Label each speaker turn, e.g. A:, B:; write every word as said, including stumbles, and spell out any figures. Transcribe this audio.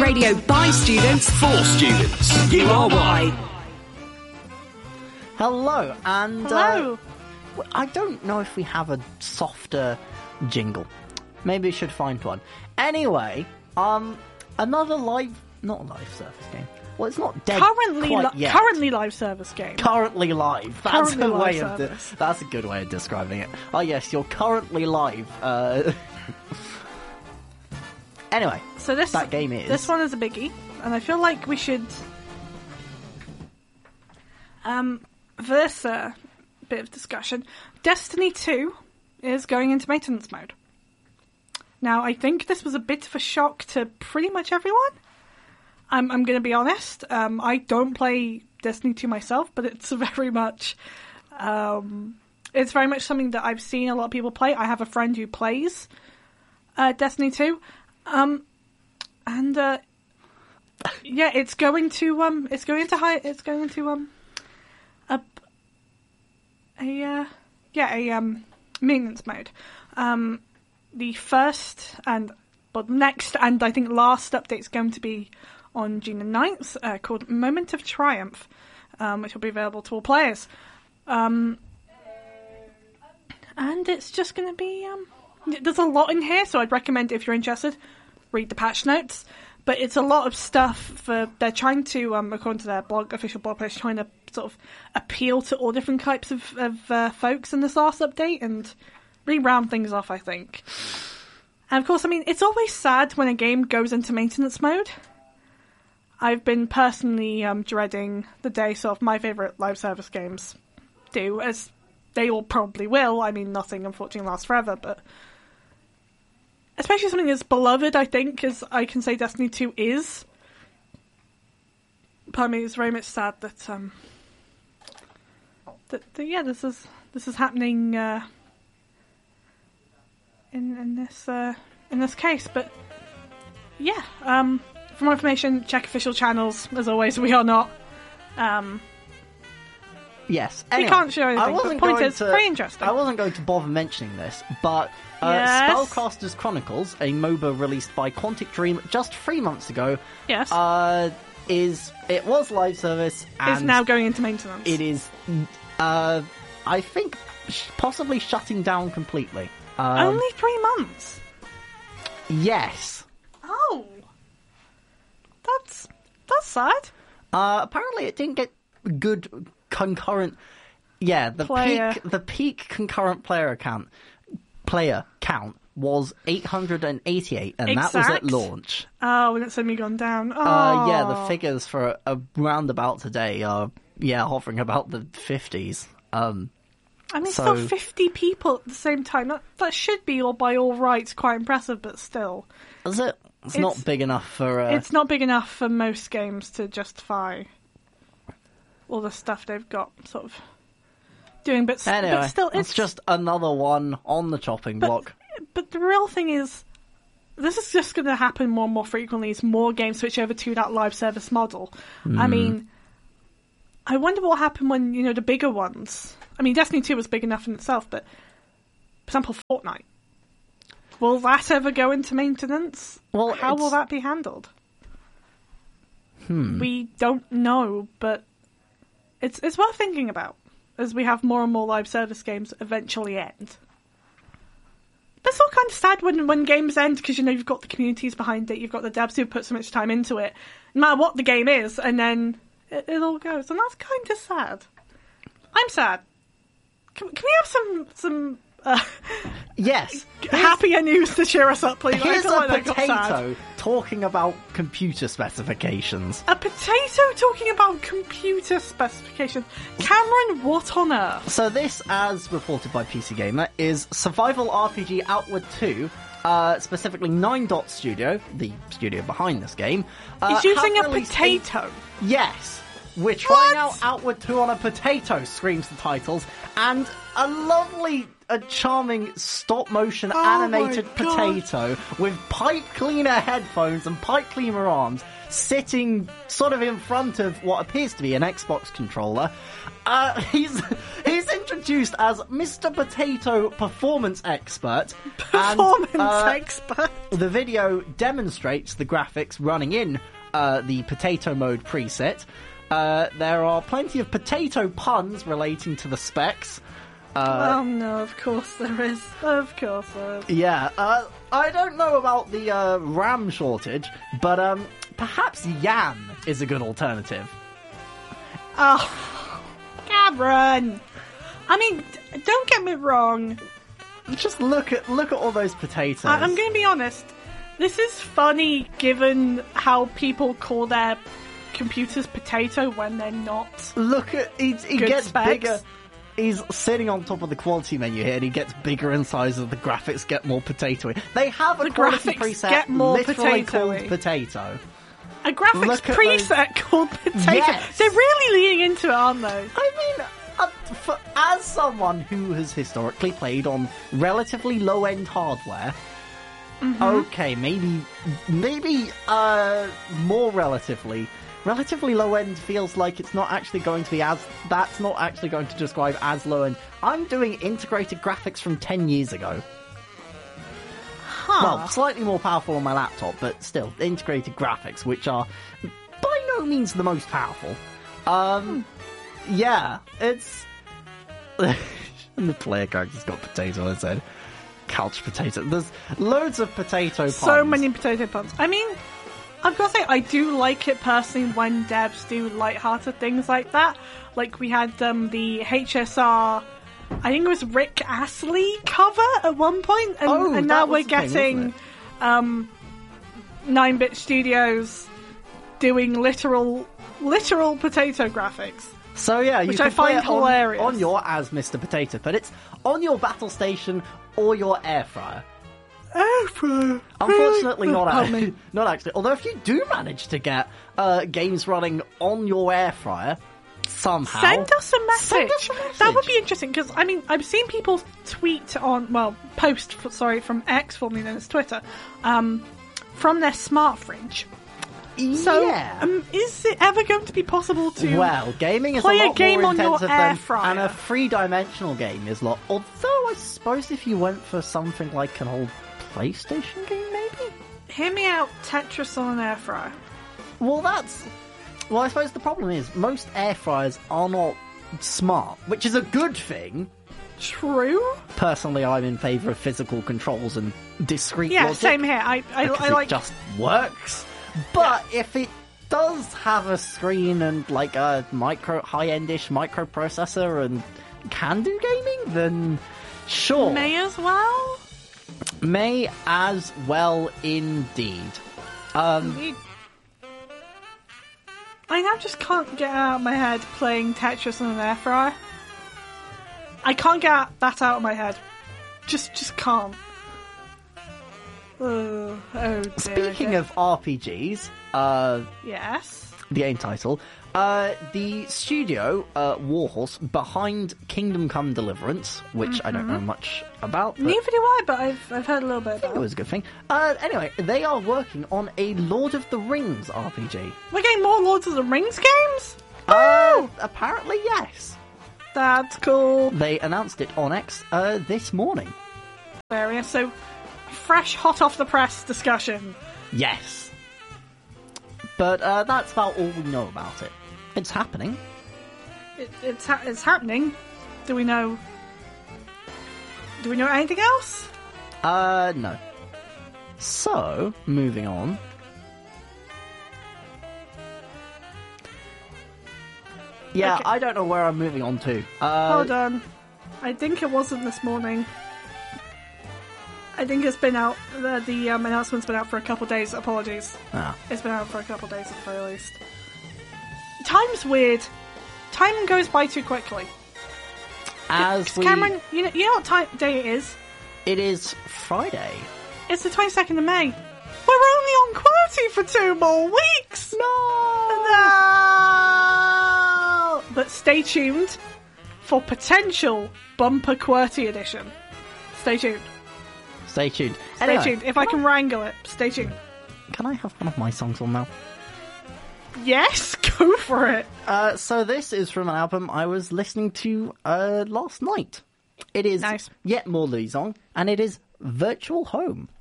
A: radio by students
B: for students. U R Y.
C: Hello, and
D: Hello.
C: Uh, I don't know if we have a softer jingle. Maybe we should find one. Anyway, um, another live, not a live service game. Well, it's not dead
D: Currently,
C: quite
D: li-
C: yet.
D: currently live service game.
C: Currently live. That's
D: Currently
C: a
D: live
C: way of de-
D: service.
C: that's a good way of describing it. Oh yes, you're currently live. Uh, anyway,
D: So this
C: that game is
D: this one is a biggie, and I feel like we should um versa bit of discussion. Destiny two is going into maintenance mode. Now, I think this was a bit of a shock to pretty much everyone. I'm, I'm going to be honest. Um, I don't play Destiny two myself, but it's very much, um, it's very much something that I've seen a lot of people play. I have a friend who plays uh, Destiny two, um, and uh, yeah, it's going to um, it's going to high, it's going to um, a a uh, yeah a um maintenance mode. Um, the first and but next and I think last update is going to be on June the ninth, uh, called Moment of Triumph, um, which will be available to all players. Um, and it's just going to be... Um, there's a lot in here, so I'd recommend, if you're interested, read the patch notes. But it's a lot of stuff for... They're trying to, um, according to their blog, official blog post, trying to sort of appeal to all different types of, of uh, folks in this last update and really round things off, I think. And of course, I mean, it's always sad when a game goes into maintenance mode. I've been personally um, dreading the day sort of my favourite live service games do, as they all probably will. I mean, nothing unfortunately lasts forever, but especially something as beloved, I think, as I can say Destiny two is. Part of me is very much sad that, um, that, that yeah, this is this is happening uh, in in this uh, in this case, but yeah. Um, For more information, check official channels. As always, we are not. Um,
C: yes.
D: we
C: Anyway,
D: can't show anything.
C: I
D: But
C: wasn't
D: the point
C: going
D: is,
C: to,
D: very interesting.
C: I wasn't going to bother mentioning this, but uh,
D: Yes?
C: Spellcasters Chronicles, a MOBA released by Quantic Dream just three months ago,
D: Yes,
C: uh, is it was live service and
D: is now going into maintenance.
C: it is, uh, I think, sh- possibly shutting down completely. Um,
D: Only three months.
C: Yes.
D: Oh, that's that's sad.
C: Uh, apparently, it didn't get good concurrent. Yeah, the
D: Player.
C: peak the peak concurrent player account player count was eight hundred eighty-eight, and that was at
D: Exact?
C: launch.
D: Oh, and it's suddenly gone down. Oh,
C: Uh, yeah, the figures for a, a roundabout today are yeah hovering about the fifties. Um,
D: I mean,
C: so-
D: still fifty people at the same time. That that should be, all by all rights, quite impressive. But still,
C: is it? It's,
D: It's-
C: not big enough for. Uh,
D: it's not big enough for most games to justify all the stuff they've got sort of doing. But, s-
C: anyway,
D: but still,
C: it's,
D: it's
C: just another one on the chopping
D: But,
C: block.
D: but the real thing is, this is just going to happen more and more frequently as more games switch over to that live service model.
C: Hmm.
D: I mean, I wonder what will happen when, you know, the bigger ones... I mean, Destiny two was big enough in itself, but, for example, Fortnite. Will that ever go into maintenance?
C: Well,
D: How will
C: it's-
D: that be handled?
C: Hmm.
D: We don't know, but it's it's worth thinking about as we have more and more live service games eventually end. That's all kind of sad when, when games end, because, you know, you've got the communities behind it, you've got the devs who put so much time into it, no matter what the game is, and then it, it all goes. And that's kind of sad. I'm sad. Can, can we have some some uh,
C: Yes.
D: happier news to cheer us up, please? I
C: Here's
D: feel
C: a
D: like that got sad.
C: potato talking about computer specifications.
D: A potato talking about computer specifications. Cameron, what on earth?
C: So this, as reported by P C Gamer, is survival R P G Outward two, uh, specifically Nine Dot Studio, the studio behind this game. Uh,
D: He's using
C: have
D: a
C: released
D: potato.
C: Yes. We're trying
D: What?
C: out Outward two on a potato, screams the titles, and a lovely a charming stop-motion
D: Oh
C: animated
D: my God.
C: potato with pipe cleaner headphones and pipe cleaner arms sitting sort of in front of what appears to be an Xbox controller. Uh, he's he's introduced as Mister Potato Performance Expert.
D: Performance
C: and, uh,
D: expert.
C: The video demonstrates the graphics running in uh, the potato mode preset. Uh, there are plenty of potato puns relating to the specs. Uh,
D: oh no, of course there is. Of course there is.
C: yeah, uh, I don't know about the uh, RAM shortage, but um, perhaps Yam is a good alternative.
D: Oh, Cameron! I mean, d- don't get me wrong.
C: Just look at look at all those potatoes.
D: I- I'm going to be honest. This is funny given how people call their computers potato when they're not.
C: Look at he, he
D: Good
C: gets
D: specs.
C: bigger. He's sitting on top of the quality menu here, and he gets bigger in size as the graphics get more potatoey. They have a
D: The
C: quality
D: graphics
C: preset
D: get more
C: literally
D: potatoey.
C: called potato.
D: A graphics
C: Look at
D: preset called potato.
C: Yes.
D: They're really leaning into it, aren't they?
C: I mean, uh, for, as someone who has historically played on relatively low-end hardware,
D: Mm-hmm.
C: okay, maybe, maybe uh, more relatively. Relatively low end feels like it's not actually going to be as. That's not actually going to describe as low end. I'm doing integrated graphics from ten years ago.
D: Huh.
C: Well, slightly more powerful on my laptop, but still integrated graphics, which are by no means the most powerful. Um, yeah, it's. And the player character's got potato on his head. Couch potato. There's loads of potato puns.
D: So many potato puns. I mean, I've got to say, I do like it personally when devs do light-hearted things like that. Like, we had um, the H S R, I think it was Rick Astley cover at one point, and,
C: Oh,
D: and now
C: that
D: we're
C: was the thing,
D: getting
C: wasn't
D: um, nine bit Studios doing literal, literal potato graphics.
C: So yeah, you
D: Which
C: can
D: I find
C: play it on,
D: hilarious.
C: on your as Mister Potato, but it's on your battle station or your air fryer.
D: Air fryer.
C: Unfortunately, not
D: Pardon me.
C: actually, not actually. Although if you do manage to get uh, games running on your air fryer somehow,
D: Send us a message.
C: Send us a message.
D: That would be interesting because I mean I've seen people tweet on well post f- sorry from X formerly known as Twitter, um, from their smart fridge. So
C: yeah.
D: um, is it ever going to be possible to?
C: Well, gaming is
D: play
C: a
D: a
C: lot
D: game
C: more
D: on your
C: intensive
D: air
C: than,
D: fryer?
C: and a three-dimensional game is a lot. Although I suppose if you went for something like an old PlayStation game, maybe.
D: Hear me out. Tetris on an air fryer.
C: Well, that's. Well, I suppose the problem is most air fryers are not smart, which is a good thing.
D: True.
C: Personally, I'm in favour of physical controls and discrete
D: Yeah,
C: logic.
D: same here. I I,
C: because
D: I
C: it
D: like.
C: just works. But if it does have a screen and like a micro high-endish microprocessor and can do gaming, then sure.
D: May as well.
C: May as well indeed. Um,
D: We- I now just can't get out of my head playing Tetris on an air fryer. I can't get that out of my head. Just, just can't. Oh, oh dear.
C: speaking of R P Gs, uh,
D: yes,
C: the game title, uh, the studio, uh, Warhorse, behind Kingdom Come Deliverance, which I don't know much about. But
D: neither do I, but I've I've heard a little bit
C: I think
D: about
C: it was a good thing. Uh, anyway, they are working on a Lord of the Rings R P G.
D: We're getting more Lords of the Rings games.
C: Uh, apparently, yes.
D: That's cool.
C: They announced it on X uh, this morning.
D: Area so fresh, hot off the press discussion.
C: Yes. But uh, that's about all we know about it. It's happening.
D: It, it's ha- it's happening. Do we know? Do we know anything else?
C: Uh, no. So, moving on. Yeah,
D: Okay.
C: I don't know where I'm moving on to. Uh,
D: Hold on. I think it wasn't this morning. I think it's been out. The, the um, announcement's been out for a couple days. Apologies.
C: ah.
D: It's been out for a couple days at the very least. Time's weird. Time goes by too quickly.
C: As we,
D: Cameron, you know, you know what time day it is?
C: it is Friday.
D: It's the twenty-second of May. We're only on QWERTY for two more weeks!
C: No!
D: No! But stay tuned for potential bumper QWERTY edition. Stay tuned.
C: Stay tuned.
D: Stay
C: Anyway,
D: tuned. If I can wrangle it, stay tuned.
C: Can I have one of my songs on now?
D: Yes, go for it.
C: Uh, so this is from an album I was listening to uh, last night. It is
D: Nice.
C: yet more Louis song, and it is Virtual Home.